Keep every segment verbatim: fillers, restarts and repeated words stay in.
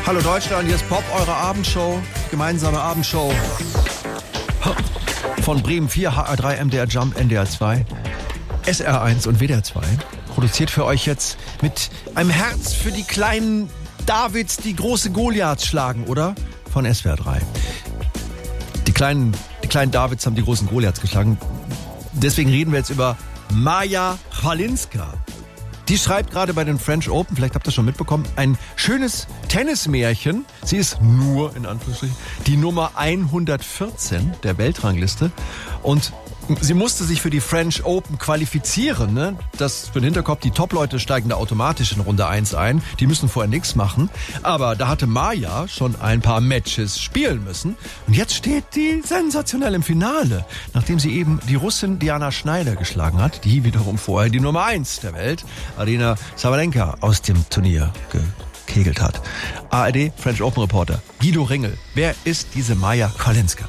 Hallo Deutschland, hier ist Pop, eure Abendshow, gemeinsame Abendshow von Bremen vier, H R drei, M D R Jump, N D R zwei, S R eins und W D R zwei. Produziert für euch jetzt mit einem Herz für die kleinen Davids, die große Goliaths schlagen, oder? Von S W R drei. Die kleinen, die kleinen Davids haben die großen Goliaths geschlagen. Deswegen reden wir jetzt über Maja Chwalinska. Die schreibt gerade bei den French Open, vielleicht habt ihr das schon mitbekommen, ein schönes Tennismärchen. Sie ist nur, in Anführungsstrichen, die Nummer hundertvierzehn der Weltrangliste. Und sie musste sich für die French Open qualifizieren. Ne? Das für den Hinterkopf, die Top-Leute steigen da automatisch in Runde eins ein. Die müssen vorher nichts machen. Aber da hatte Maja schon ein paar Matches spielen müssen. Und jetzt steht die sensationell im Finale, nachdem sie eben die Russin Diana Schneider geschlagen hat, die wiederum vorher die Nummer eins der Welt, Aryna Sabalenka, aus dem Turnier gekegelt hat. A R D French Open Reporter Guido Ringel. Wer ist diese Maja Chwalinska?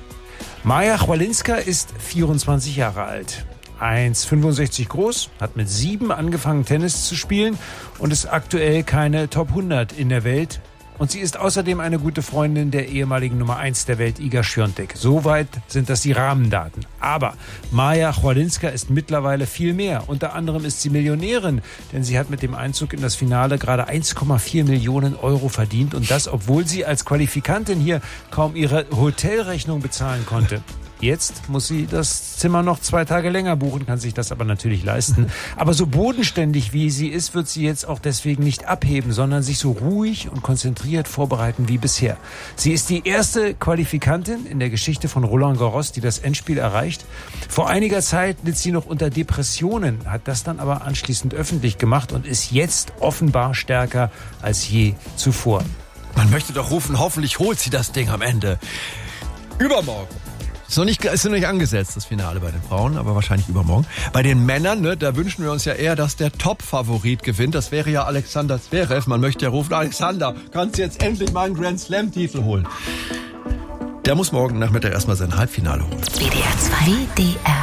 Maja Chwalinska ist vierundzwanzig Jahre alt, eins Komma fünfundsechzig groß, hat mit sieben angefangen Tennis zu spielen und ist aktuell keine Top hundert in der Welt. Und sie ist außerdem eine gute Freundin der ehemaligen Nummer eins der Welt, Iga Świątek. Soweit sind das die Rahmendaten. Aber Maja Chwalinska ist mittlerweile viel mehr. Unter anderem ist sie Millionärin, denn sie hat mit dem Einzug in das Finale gerade eins Komma vier Millionen Euro verdient. Und das, obwohl sie als Qualifikantin hier kaum ihre Hotelrechnung bezahlen konnte. Jetzt muss sie das Zimmer noch zwei Tage länger buchen, kann sich das aber natürlich leisten. Aber so bodenständig wie sie ist, wird sie jetzt auch deswegen nicht abheben, sondern sich so ruhig und konzentriert vorbereiten wie bisher. Sie ist die erste Qualifikantin in der Geschichte von Roland Garros, die das Endspiel erreicht. Vor einiger Zeit litt sie noch unter Depressionen, hat das dann aber anschließend öffentlich gemacht und ist jetzt offenbar stärker als je zuvor. Man möchte doch rufen, hoffentlich holt sie das Ding am Ende. Übermorgen. Ist noch nicht, ist noch nicht angesetzt, das Finale bei den Frauen, aber wahrscheinlich übermorgen. Bei den Männern, ne, da wünschen wir uns ja eher, dass der Top-Favorit gewinnt. Das wäre ja Alexander Zverev. Man möchte ja rufen, Alexander, kannst du jetzt endlich mal einen Grand Slam-Titel holen? Der muss morgen Nachmittag erstmal sein Halbfinale holen. W D R zwei. W D R